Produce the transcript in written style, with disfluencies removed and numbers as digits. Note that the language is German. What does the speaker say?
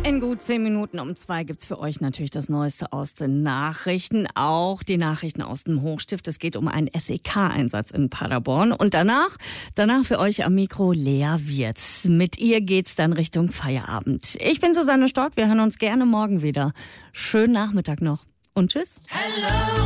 In gut 10 Minuten um 2 gibt's für euch natürlich das Neueste aus den Nachrichten, auch die Nachrichten aus dem Hochstift. Es geht um einen SEK-Einsatz in Paderborn. Und danach für euch am Mikro Lea Wirz. Mit ihr geht's dann Richtung Feierabend. Ich bin Susanne Stork, wir hören uns gerne morgen wieder. Schönen Nachmittag noch und tschüss. Hello.